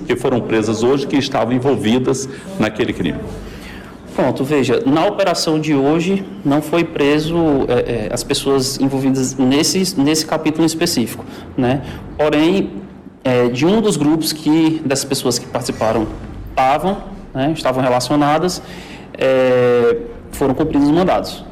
que foram presas hoje que estavam envolvidas naquele crime? Pronto, veja, na operação de hoje não foi preso as pessoas envolvidas nesse capítulo em específico, né? Porém, de um dos grupos dessas pessoas que participaram estavam relacionadas, foram cumpridos os mandados.